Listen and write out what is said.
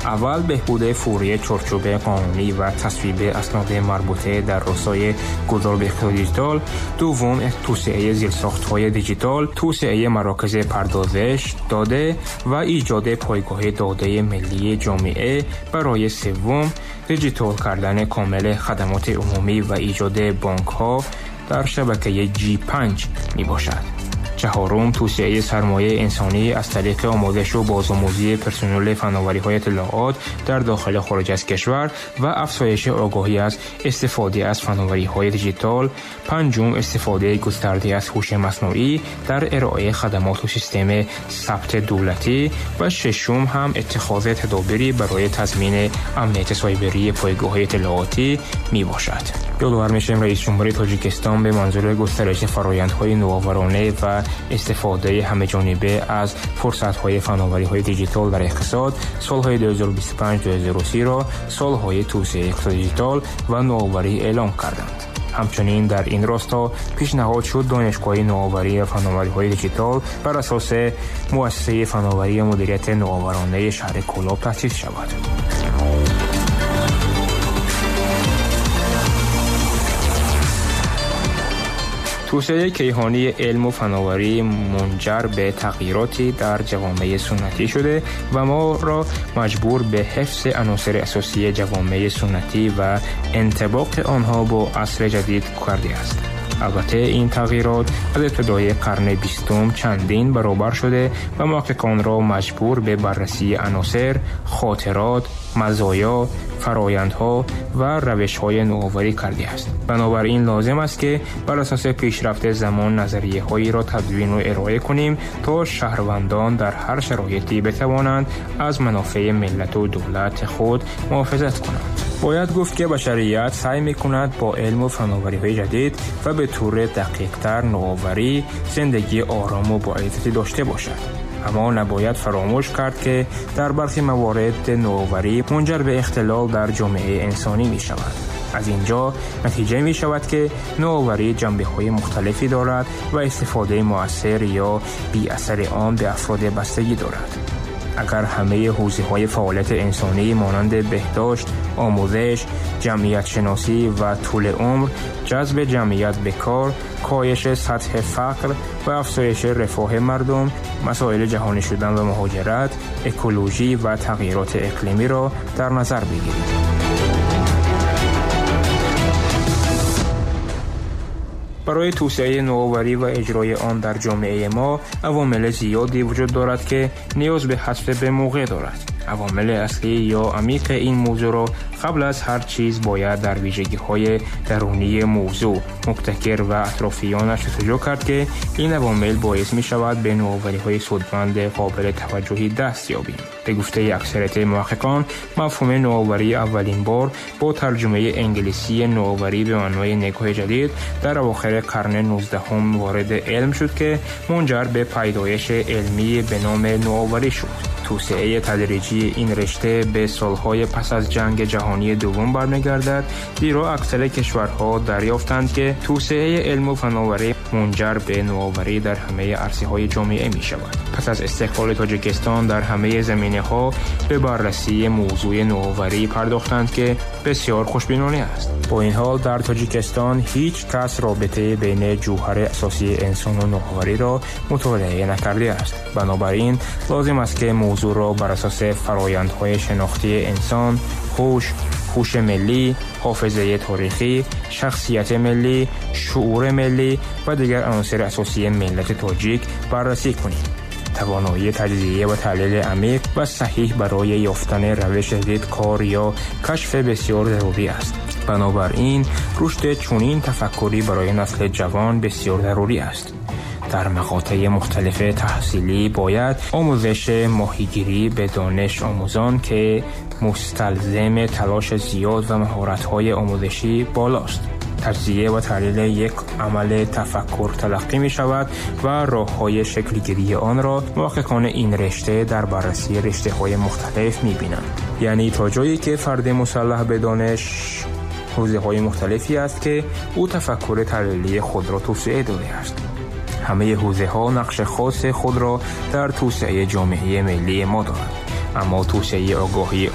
اول بهبود فوری چارچوب قانونی و تصویب اسناد مربوطه در راستای گذار به اقتصاد دیجیتال. دوم توسعه زیرساخت‌های دیجیتال، توسعه مراکز پردازش داده و ایجاد پایگاه داده ملی جامعه. برای سوم دیجیتال کردن کامل خدمات عمومی و ایجاد بانک‌ها در شبکه G5 می باشد. چهارم توسعه سرمایه انسانی از طریق آموزش و بازآموزی پرسنل فناوری‌های اطلاعات در داخل و خارج از کشور و افزایش آگاهی از استفاده از فناوری‌های دیجیتال. پنجم استفاده گسترده از هوش مصنوعی در ارائه خدمات و سیستم ثبت دولتی. و ششم هم اتخاذ تدابیری برای تضمین امنیت سایبری پایگاه اطلاعاتی می باشد. یادآور می‌شیم رئیس جمهوری تاجیکستان به منظور گسترش فرآیندهای نوآورانه و استفاده همه‌جانبه از فرصت‌های فناوری‌های دیجیتال در اقتصاد سال‌های 2025-2030 را سال‌های توسعه اقتصاد دیجیتال و نوآوری اعلام کردند. همچنین در این راستا پیشنهاد شد دانشگاه نوآوری و فناوری‌های دیجیتال بر اساس مؤسسه فناوری مدیریت نوآورانه شهر کلاب تأسیس شود. توسعه کیهانی علم و فناوری منجر به تغییراتی در جوامع سنتی شده و ما را مجبور به حفظ عناصر اساسی جوامع سنتی و انطباق آنها با عصر جدید کرده است. البته این تغییرات از ابتدای قرن 20 چندین برابر شده و محققان را مجبور به بررسی عناصر، خاطرات، مزایا، فرایندها و روش‌های نوآوری کرده است. بنابراین لازم است که بر اساس پیشرفت زمان نظریه‌هایی را تدوین و ارائه کنیم تا شهروندان در هر شرایطی بتوانند از منافع ملت و دولت خود محافظت کنند. باید گفت که بشریت سعی می‌کند با علم و فناوری‌های جدید و به طور دقیق‌تر نوآوری زندگی آرام و باعثی داشته باشد. اما نباید فراموش کرد که در برخی موارد نوآوری منجر به اختلال در جامعه انسانی می شود. از اینجا نتیجه می شود که نوآوری جنبه‌های مختلفی دارد و استفاده مؤثر یا بی اثر آن به افراد بستگی دارد. اگر همه حوزه‌های فعالیت انسانی مانند بهداشت، آموزش، جمعیت شناسی و طول عمر، جذب جمعیت به کار، کاهش سطح فقر و افزایش رفاه مردم، مسائل جهانی شدن و مهاجرت، اکولوژی و تغییرات اقلیمی را در نظر بگیرید. برای توسعه نوآوری و اجرای آن در جامعه ما عوامل زیادی وجود دارد که نیاز به حذف به موقع دارد. عوامل اصلی یا عمیق این موضوع را قبل از هر چیز باید در ویژگی‌های درونی موضوع مبتکر و اطرافیانش جستجو کرد که این عوامل باعث می شود به نوآوری‌های سودمند قابل توجهی دست یابیم. به گفته اکثریت محققان مفهوم نوآوری اولین بار با ترجمه انگلیسی نوآوری به معنای نگاه جدید در اواخر قرن 19 وارد علم شد که منجر به پیدایش علمی به نام نوآوری شد. توسعه تدریجی این رشته به سالهای پس از جنگ جهانی دوم برمیگردد، زیرا اکثر کشورها دریافتند که توسعه علم و فناوری منجر به نوآوری در همه عرصه‌های جامعه می شود. پس از استقلال تاجیکستان در همه زمینه‌ها به بررسی موضوع نوآوری پرداختند که بسیار خوشبینانه است. با این حال در تاجیکستان هیچ کس رابطه بین جوهر اساسی انسان و نوآوری را مطالعه نکرده است. بنابراین لازم است که موضوع را بر اساس فرآیندهای شناختی انسان، هوش ملی، حافظه تاریخی، شخصیت ملی، شعور ملی و دیگر عناصر اساسی ملت تاجیک بررسی کنیم. توانایی تجزیه و تحلیل عمیق و صحیح برای یافتن روش جدید کار یا کشف بسیار ضروری است. بنابراین رشد چنین تفکری برای نسل جوان بسیار ضروری است. در مقاطع مختلف تحصیلی باید آموزش ماهیگیری به دانش آموزان که مستلزم تلاش زیاد و مهارت‌های آموزشی بالاست. تجزیه و تحلیل یک عمل تفکر تلقی می شود و راه‌های شکل‌گیری آن را محققان این رشته در بررسی رشته‌های مختلف می بینند. یعنی تا جایی که فرد مسلح به دانش حوزه‌های مختلفی است که او تفکر تحلیلی خود را توسعه داده است. همه حوزه‌ها نقش خاص خود را در توسعه جامعه ملی ما دارند، اما توسعه آگاهی